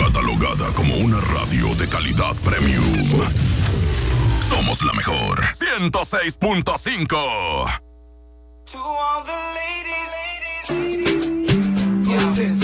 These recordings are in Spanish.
catalogada como una radio de calidad premium. Somos la mejor. 106.5. To all the ladies. What's this?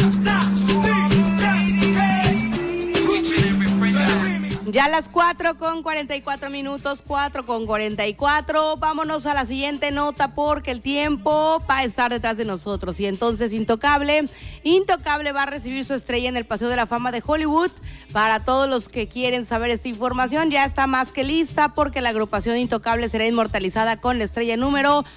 Ya a las 4:44, 4:44. Vámonos a la siguiente nota porque el tiempo va a estar detrás de nosotros. Y entonces Intocable va a recibir su estrella en el Paseo de la Fama de Hollywood. Para todos los que quieren saber esta información, ya está más que lista porque la agrupación Intocable será inmortalizada con la estrella número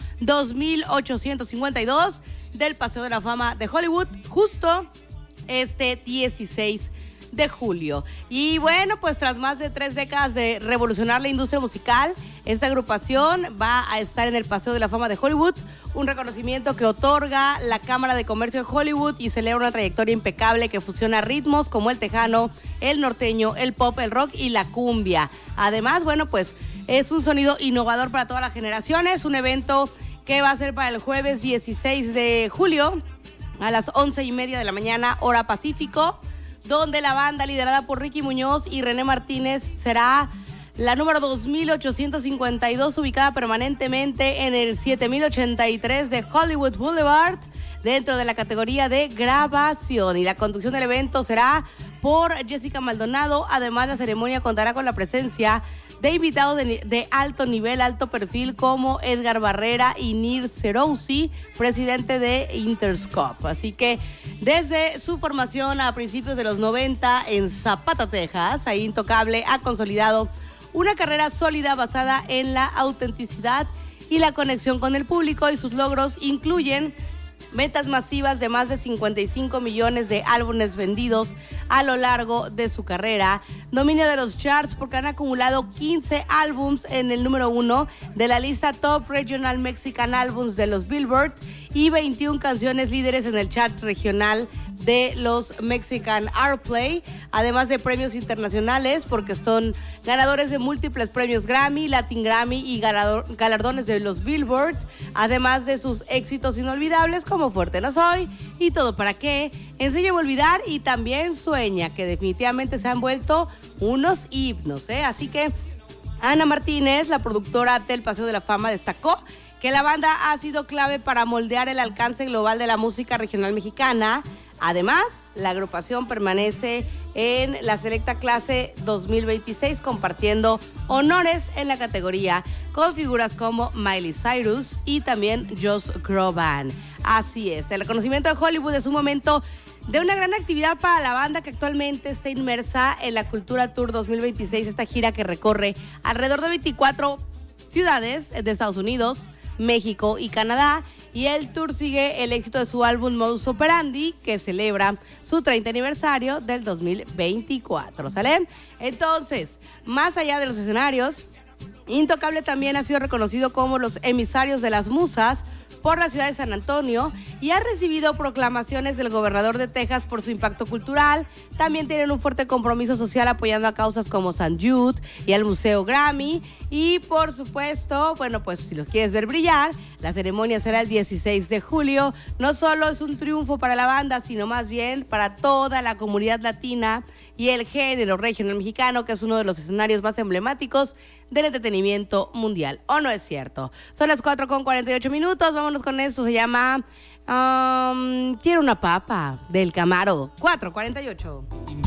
2852 del Paseo de la Fama de Hollywood, justo este 16 de julio. Y bueno, pues tras más de 3 décadas de revolucionar la industria musical, esta agrupación va a estar en el Paseo de la Fama de Hollywood, un reconocimiento que otorga la Cámara de Comercio de Hollywood y celebra una trayectoria impecable que fusiona ritmos como el tejano, el norteño, el pop, el rock y la cumbia. Además, bueno, pues es un sonido innovador para todas las generaciones, un evento que va a ser para el jueves 16 de julio a las 11:30 de la mañana, hora Pacífico, donde la banda liderada por Ricky Muñoz y René Martínez será la número 2852, ubicada permanentemente en el 7083 de Hollywood Boulevard, dentro de la categoría de grabación. Y la conducción del evento será por Jessica Maldonado. Además, la ceremonia contará con la presencia de invitados de alto nivel, alto perfil, como Edgar Barrera y Nir Serouzi, presidente de Interscope. Así que desde su formación a principios de los 90 en Zapata, Texas, ahí Intocable ha consolidado una carrera sólida basada en la autenticidad y la conexión con el público, y sus logros incluyen ventas masivas de más de 55 millones de álbumes vendidos a lo largo de su carrera, dominio de los charts porque han acumulado 15 álbums en el número 1 de la lista Top Regional Mexican Albums de los Billboard y 21 canciones líderes en el chart regional de los Mexican Airplay, además de premios internacionales porque son ganadores de múltiples premios Grammy, Latin Grammy y galardones de los Billboard, además de sus éxitos inolvidables como Fuerte No Soy y Todo Para Qué, Enséñame a Olvidar y también Sueña, que definitivamente se han vuelto unos himnos, ¿eh? Así que Ana Martínez, la productora del Paseo de la Fama, destacó que la banda ha sido clave para moldear el alcance global de la música regional mexicana. Además, la agrupación permanece en la selecta clase 2026, compartiendo honores en la categoría con figuras como Miley Cyrus y también Josh Groban. Así es, el reconocimiento de Hollywood es un momento de una gran actividad para la banda, que actualmente está inmersa en la Cultura Tour 2026, esta gira que recorre alrededor de 24 ciudades de Estados Unidos, México y Canadá, y el tour sigue el éxito de su álbum Modus Operandi, que celebra su 30 aniversario del 2024, ¿sale? Entonces, más allá de los escenarios, Intocable también ha sido reconocido como los emisarios de las musas por la ciudad de San Antonio y ha recibido proclamaciones del gobernador de Texas por su impacto cultural. También tienen un fuerte compromiso social apoyando a causas como San Jude y al Museo Grammy. Y por supuesto, bueno, pues si los quieres ver brillar, la ceremonia será el 16 de julio. No solo es un triunfo para la banda, sino más bien para toda la comunidad latina y el género regional mexicano, que es uno de los escenarios más emblemáticos del entretenimiento mundial. ¿O no es cierto? Son las 4:48. Vámonos con esto. Se llama Quiero una papa, del Camaro. 4:48.